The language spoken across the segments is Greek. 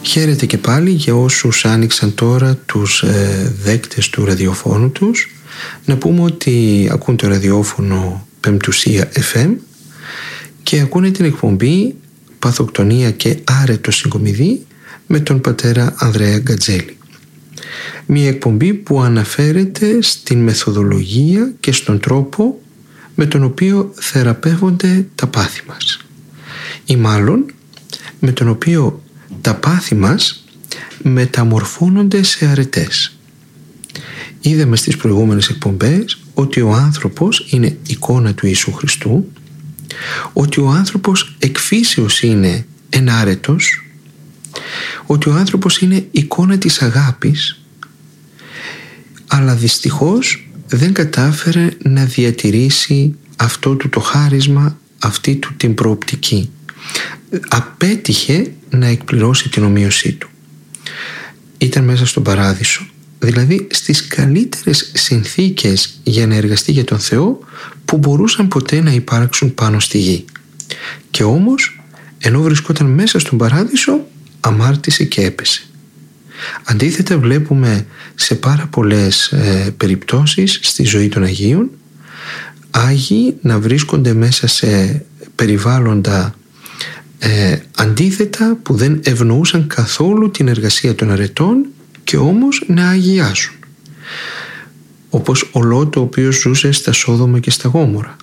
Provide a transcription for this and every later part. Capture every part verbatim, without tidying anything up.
Χαίρετε και πάλι για όσους άνοιξαν τώρα τους ε, δέκτες του ραδιοφώνου τους. Να πούμε ότι ακούν το ραδιόφωνο Πεμπτουσία εφ εμ και ακούνε την εκπομπή Παθοκτονία και Άρετο Συγκομιδή με τον πατέρα Ανδρέα Γκατζέλη. Μια εκπομπή που αναφέρεται στην μεθοδολογία και στον τρόπο με τον οποίο θεραπεύονται τα πάθη μας, ή μάλλον με τον οποίο τα πάθη μας μεταμορφώνονται σε αρετές. Είδαμε στις προηγούμενες εκπομπές ότι ο άνθρωπος είναι εικόνα του Ιησού Χριστού, ότι ο άνθρωπος εκ φύσεως είναι ενάρετος, ότι ο άνθρωπος είναι εικόνα της αγάπης, αλλά δυστυχώς δεν κατάφερε να διατηρήσει αυτό του το χάρισμα, αυτή του την προοπτική. Απέτυχε να εκπληρώσει την ομοίωσή του. Ήταν μέσα στον παράδεισο, δηλαδή στις καλύτερες συνθήκες για να εργαστεί για τον Θεό που μπορούσαν ποτέ να υπάρξουν πάνω στη γη. Και όμως, ενώ βρισκόταν μέσα στον παράδεισο, αμάρτησε και έπεσε. Αντίθετα, βλέπουμε σε πάρα πολλές ε, περιπτώσεις στη ζωή των Αγίων Άγιοι να βρίσκονται μέσα σε περιβάλλοντα ε, αντίθετα που δεν ευνοούσαν καθόλου την εργασία των αρετών και όμως να αγιάσουν, όπως ο Λώτ, ο οποίος ζούσε στα Σόδομα και στα Γόμορα,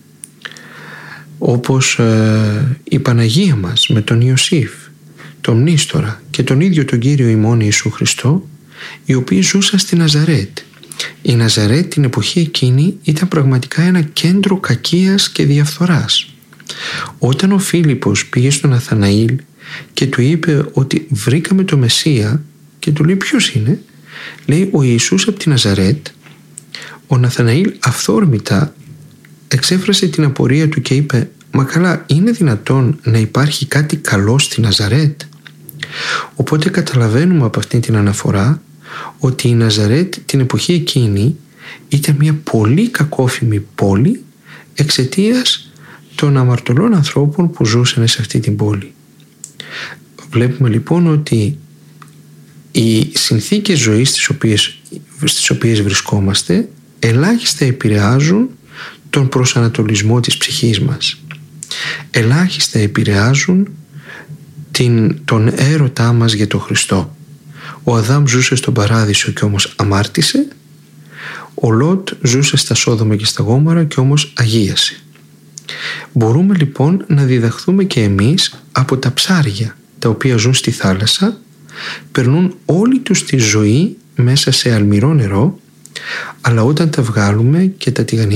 όπως ε, η Παναγία μας με τον Ιωσήφ, τον Μνήστορα και τον ίδιο τον Κύριο ημών Ιησού Χριστό, οι οποίοι ζούσαν στη Ναζαρέτ. Η Ναζαρέτ την εποχή εκείνη ήταν πραγματικά ένα κέντρο κακίας και διαφθοράς. Όταν ο Φίλιππος πήγε στον Ναθαναήλ και του είπε ότι βρήκαμε το Μεσσία, και του λέει ποιος είναι, λέει ο Ιησούς από τη Ναζαρέτ, ο Ναθαναήλ αυθόρμητα εξέφρασε την απορία του και είπε, μα καλά, είναι δυνατόν να υπάρχει κάτι καλό στη Ναζαρέτ? Οπότε καταλαβαίνουμε από αυτή την αναφορά ότι η Ναζαρέτ την εποχή εκείνη ήταν μια πολύ κακόφημη πόλη εξαιτίας των αμαρτωλών ανθρώπων που ζούσαν σε αυτή την πόλη. Βλέπουμε λοιπόν ότι οι συνθήκες ζωής στις οποίες, στις οποίες βρισκόμαστε ελάχιστα επηρεάζουν τον προσανατολισμό της ψυχής μας. Ελάχιστα επηρεάζουν την, τον έρωτά μας για τον Χριστό. Ο Αδάμ ζούσε στον παράδεισο και όμως αμάρτησε. Ο Λώτ ζούσε στα Σόδομα και στα Γόμορα και όμως αγίασε. Μπορούμε λοιπόν να διδαχθούμε και εμείς από τα ψάρια τα οποία ζουν στη θάλασσα, περνούν όλη τους τη ζωή μέσα σε αλμυρό νερό, αλλά όταν τα βγάλουμε και τα τηγανίζουμε